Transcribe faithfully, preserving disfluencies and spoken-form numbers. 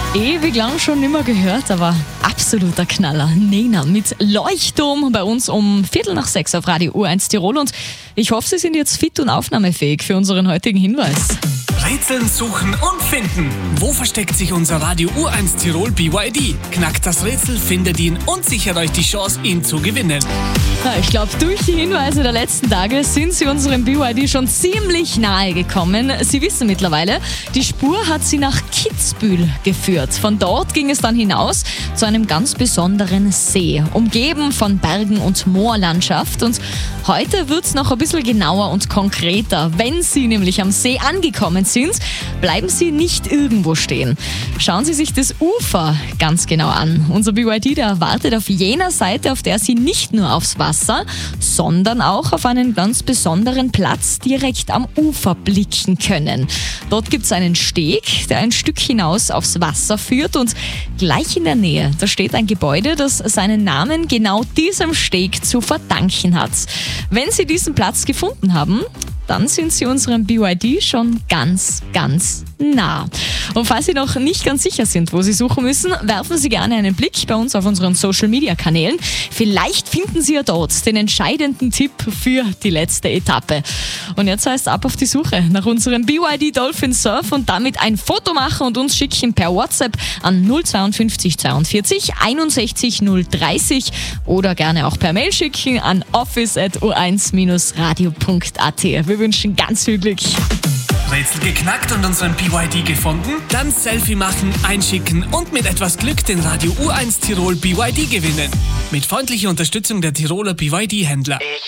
Ewig lang schon nimmer gehört, aber absoluter Knaller. Nena mit Leuchtturm bei uns um Viertel nach sechs auf Radio U eins Tirol und ich hoffe, Sie sind jetzt fit und aufnahmefähig für unseren heutigen Hinweis. Rätseln, suchen und finden. Wo versteckt sich unser Radio U eins Tirol B Y D? Knackt das Rätsel, findet ihn und sichert euch die Chance, ihn zu gewinnen. Ja, ich glaube, durch die Hinweise der letzten Tage sind Sie unserem B Y D schon ziemlich nahe gekommen. Sie wissen mittlerweile, die Spur hat Sie nach Kitzbühel geführt. Von dort ging es dann hinaus zu einem ganz besonderen See, umgeben von Bergen und Moorlandschaft. Und heute wird es noch ein bisschen genauer und konkreter. Wenn Sie nämlich am See angekommen sind, bleiben Sie nicht irgendwo stehen. Schauen Sie sich das Ufer ganz genau an. Unser B Y D, der wartet auf jener Seite, auf der Sie nicht nur aufs Wasser, sondern auch auf einen ganz besonderen Platz direkt am Ufer blicken können. Dort gibt es einen Steg, der ein Stück hinaus aufs Wasser führt und gleich in der Nähe, da steht ein Gebäude, das seinen Namen genau diesem Steg zu verdanken hat. Wenn Sie diesen Platz gefunden haben, dann sind Sie unserem B Y D schon ganz, ganz nah. Und falls Sie noch nicht ganz sicher sind, wo Sie suchen müssen, werfen Sie gerne einen Blick bei uns auf unseren Social-Media-Kanälen. Vielleicht finden Sie ja dort den entscheidenden Tipp für die letzte Etappe. Und jetzt heißt es ab auf die Suche nach unserem B Y D Dolphin Surf und damit ein Foto machen und uns schicken per WhatsApp an null fünf zwei zweiundvierzig einundsechzig null dreißig oder gerne auch per Mail schicken an office at u eins radio punkt a t. Wir wünschen ganz viel Glück. Rätsel geknackt und unseren B Y D gefunden? Dann Selfie machen, einschicken und mit etwas Glück den Radio U eins Tirol B Y D gewinnen. Mit freundlicher Unterstützung der Tiroler B Y D-Händler.